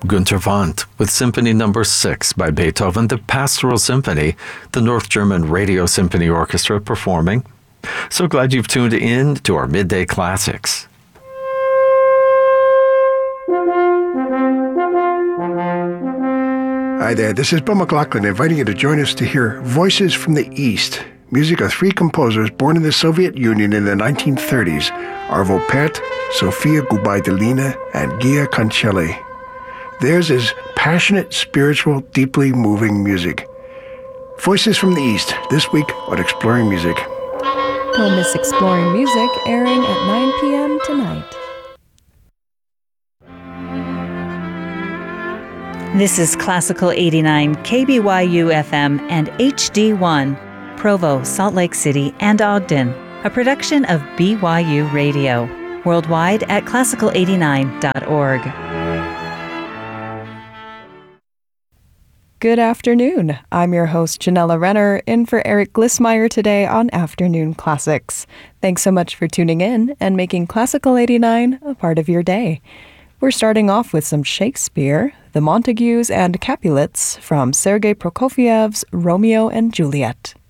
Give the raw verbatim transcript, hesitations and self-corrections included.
Günter Wandt with Symphony Number six by Beethoven, the Pastoral Symphony, the North German Radio Symphony Orchestra performing. So glad you've tuned in to our Midday Classics. Hi there, this is Bill McLaughlin inviting you to join us to hear Voices from the East, music of three composers born in the Soviet Union in the nineteen thirties, Arvo Pärt, Sofia Gubaidulina, and Gia Concelli. Theirs is passionate, spiritual, deeply moving music. Voices from the East, this week on Exploring Music. Don't miss Exploring Music, airing at nine p.m. tonight. This is Classical eighty-nine, K B Y U F M and H D one, Provo, Salt Lake City, and Ogden, a production of B Y U Radio, worldwide at classical eighty-nine dot org. Good afternoon. I'm your host, Janella Renner, in for Eric Glissmeyer today on Afternoon Classics. Thanks so much for tuning in and making Classical eighty-nine a part of your day. We're starting off with some Shakespeare, the Montagues and Capulets from Sergei Prokofiev's Romeo and Juliet.